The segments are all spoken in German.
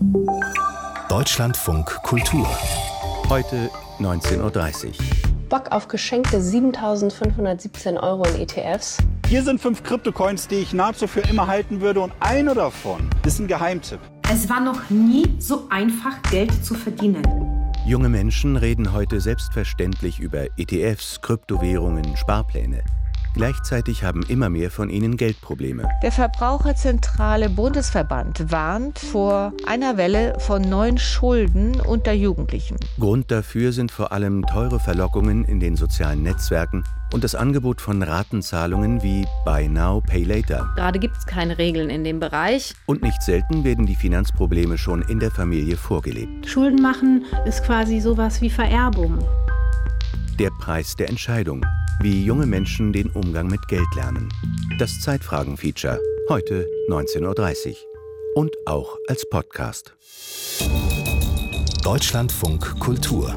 Deutschlandfunk Kultur. Heute 19:30 Uhr. Bock auf geschenkte 7.517 € in ETFs. Hier sind 5 Kryptocoins, die ich nahezu für immer halten würde, und einer davon ist ein Geheimtipp. Es war noch nie so einfach, Geld zu verdienen. Junge Menschen reden heute selbstverständlich über ETFs, Kryptowährungen, Sparpläne. Gleichzeitig haben immer mehr von ihnen Geldprobleme. Der Verbraucherzentrale Bundesverband warnt vor einer Welle von neuen Schulden unter Jugendlichen. Grund dafür sind vor allem teure Verlockungen in den sozialen Netzwerken und das Angebot von Ratenzahlungen wie Buy Now, Pay Later. Gerade gibt es keine Regeln in dem Bereich. Und nicht selten werden die Finanzprobleme schon in der Familie vorgelebt. Schulden machen ist quasi sowas wie Vererbung. Der Preis der Entscheidung. Wie junge Menschen den Umgang mit Geld lernen. Das Zeitfragen-Feature. Heute 19:30 Uhr. Und auch als Podcast. Deutschlandfunk Kultur.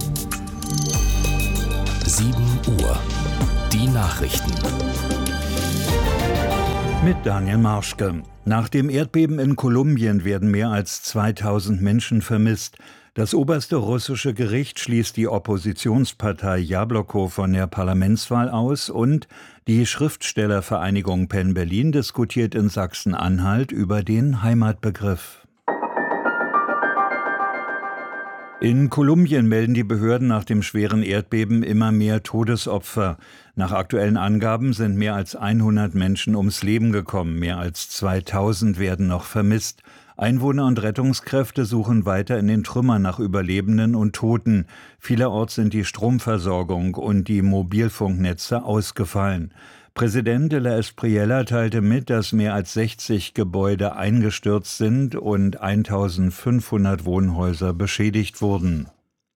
7 Uhr. Die Nachrichten. Mit Daniel Marschke. Nach dem Erdbeben in Kolumbien werden mehr als 2000 Menschen vermisst. Das oberste russische Gericht schließt die Oppositionspartei Jabloko von der Parlamentswahl aus und die Schriftstellervereinigung Penn Berlin diskutiert in Sachsen-Anhalt über den Heimatbegriff. In Kolumbien melden die Behörden nach dem schweren Erdbeben immer mehr Todesopfer. Nach aktuellen Angaben sind mehr als 100 Menschen ums Leben gekommen, mehr als 2000 werden noch vermisst. Einwohner und Rettungskräfte suchen weiter in den Trümmern nach Überlebenden und Toten. Vielerorts sind die Stromversorgung und die Mobilfunknetze ausgefallen. Präsident de la Espriella teilte mit, dass mehr als 60 Gebäude eingestürzt sind und 1500 Wohnhäuser beschädigt wurden.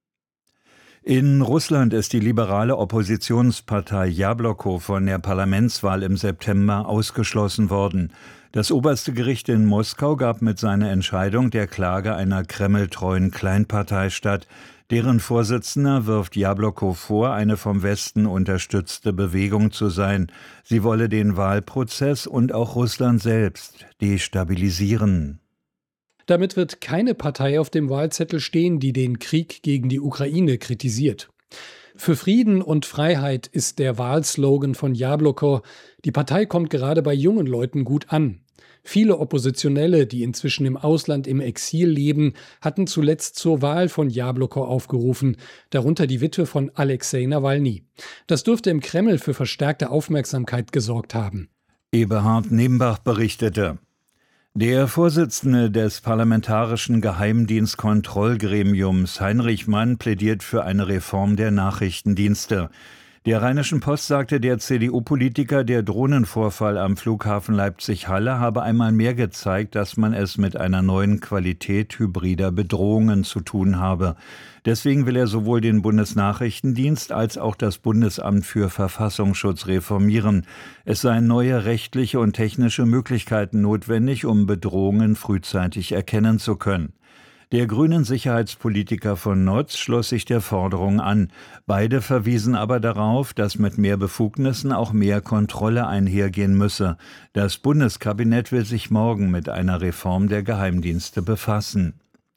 In Russland ist die liberale Oppositionspartei Jabloko von der Parlamentswahl im September ausgeschlossen worden. Das oberste Gericht in Moskau gab mit seiner Entscheidung der Klage einer kremltreuen Kleinpartei statt. Deren Vorsitzender wirft Jabloko vor, eine vom Westen unterstützte Bewegung zu sein. Sie wolle den Wahlprozess und auch Russland selbst destabilisieren. Damit wird keine Partei auf dem Wahlzettel stehen, die den Krieg gegen die Ukraine kritisiert. Für Frieden und Freiheit ist der Wahlslogan von Jabloko. Die Partei kommt gerade bei jungen Leuten gut an. Viele Oppositionelle, die inzwischen im Ausland im Exil leben, hatten zuletzt zur Wahl von Jabloko aufgerufen, darunter die Witwe von Alexei Nawalny. Das dürfte im Kreml für verstärkte Aufmerksamkeit gesorgt haben. Eberhard Nembach berichtete. Der Vorsitzende des Parlamentarischen Geheimdienstkontrollgremiums, Heinrich Mann, plädiert für eine Reform der Nachrichtendienste. Der Rheinischen Post sagte, der CDU-Politiker, der Drohnenvorfall am Flughafen Leipzig-Halle habe einmal mehr gezeigt, dass man es mit einer neuen Qualität hybrider Bedrohungen zu tun habe. Deswegen will er sowohl den Bundesnachrichtendienst als auch das Bundesamt für Verfassungsschutz reformieren. Es seien neue rechtliche und technische Möglichkeiten notwendig, um Bedrohungen frühzeitig erkennen zu können. Der grünen Sicherheitspolitiker von Notz schloss sich der Forderung an. Beide verwiesen aber darauf, dass mit mehr Befugnissen auch mehr Kontrolle einhergehen müsse. Das Bundeskabinett will sich morgen mit einer Reform der Geheimdienste befassen.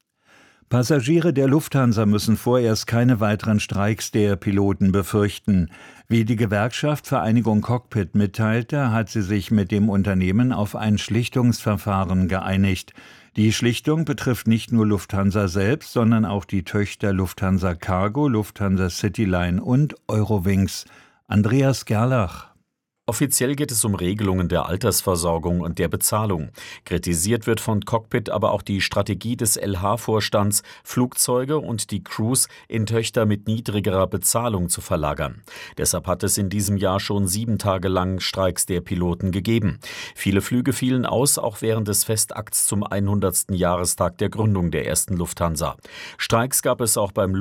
Passagiere der Lufthansa müssen vorerst keine weiteren Streiks der Piloten befürchten. Wie die Gewerkschaft Vereinigung Cockpit mitteilte, hat sie sich mit dem Unternehmen auf ein Schlichtungsverfahren geeinigt. Die Schlichtung betrifft nicht nur Lufthansa selbst, sondern auch die Töchter Lufthansa Cargo, Lufthansa Cityline und Eurowings. Andreas Gerlach. Offiziell geht es um Regelungen der Altersversorgung und der Bezahlung. Kritisiert wird von Cockpit aber auch die Strategie des LH-Vorstands, Flugzeuge und die Crews in Töchter mit niedrigerer Bezahlung zu verlagern. Deshalb hat es in diesem Jahr schon 7 Tage lang Streiks der Piloten gegeben. Viele Flüge fielen aus, auch während des Festakts zum 100. Jahrestag der Gründung der ersten Lufthansa. Streiks gab es auch beim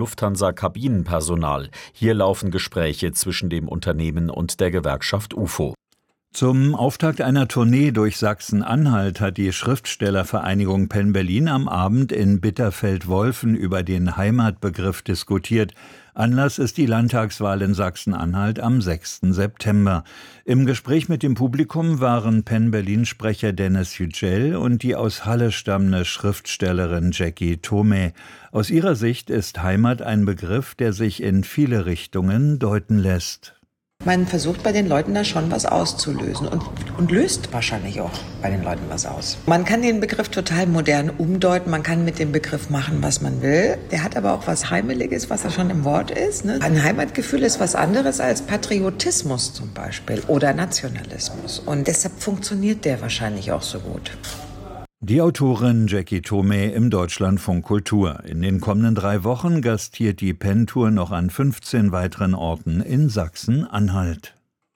Lufthansa-Kabinenpersonal. Hier laufen Gespräche zwischen dem Unternehmen und der Gewerkschaft UFO. Zum Auftakt einer Tournee durch Sachsen-Anhalt hat die Schriftstellervereinigung Penn Berlin am Abend in Bitterfeld-Wolfen über den Heimatbegriff diskutiert. Anlass ist die Landtagswahl in Sachsen-Anhalt am 6. September. Im Gespräch mit dem Publikum waren Penn Berlin-Sprecher Dennis Yücel und die aus Halle stammende Schriftstellerin Jackie Thome. Aus ihrer Sicht ist Heimat ein Begriff, der sich in viele Richtungen deuten lässt. Man versucht bei den Leuten da schon was auszulösen und löst wahrscheinlich auch bei den Leuten was aus. Man kann den Begriff total modern umdeuten, man kann mit dem Begriff machen, was man will. Der hat aber auch was Heimeliges, was ja schon im Wort ist. Ne? Ein Heimatgefühl ist was anderes als Patriotismus zum Beispiel oder Nationalismus. Und deshalb funktioniert der wahrscheinlich auch so gut. Die Autorin Jackie Thome im Deutschlandfunk Kultur. In den kommenden 3 Wochen gastiert die Penn-Tour noch an 15 weiteren Orten in Sachsen-Anhalt.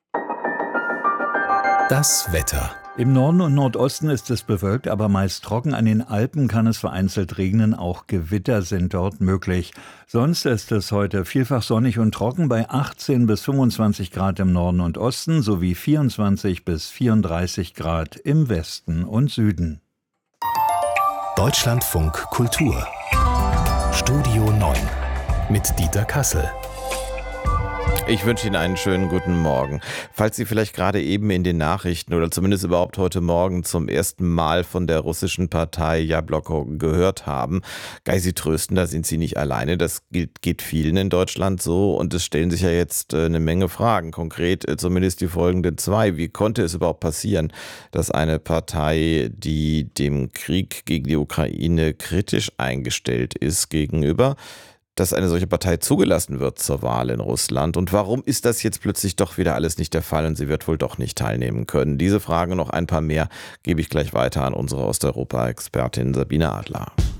Das Wetter. Im Norden und Nordosten ist es bewölkt, aber meist trocken. An den Alpen kann es vereinzelt regnen, auch Gewitter sind dort möglich. Sonst ist es heute vielfach sonnig und trocken bei 18 bis 25 Grad im Norden und Osten sowie 24 bis 34 Grad im Westen und Süden. Deutschlandfunk Kultur. Studio 9 mit Dieter Kassel. Ich wünsche Ihnen einen schönen guten Morgen. Falls Sie vielleicht gerade eben in den Nachrichten oder zumindest überhaupt heute Morgen zum ersten Mal von der russischen Partei Jabloko gehört haben, kann ich Sie trösten, da sind Sie nicht alleine. Das geht vielen in Deutschland so und es stellen sich ja jetzt eine Menge Fragen. Konkret zumindest die folgenden 2. Wie konnte es überhaupt passieren, dass eine Partei, die dem Krieg gegen die Ukraine kritisch eingestellt ist gegenüber, dass eine solche Partei zugelassen wird zur Wahl in Russland? Und warum ist das jetzt plötzlich doch wieder alles nicht der Fall und sie wird wohl doch nicht teilnehmen können? Diese Frage und noch ein paar mehr gebe ich gleich weiter an unsere Osteuropa-Expertin Sabine Adler.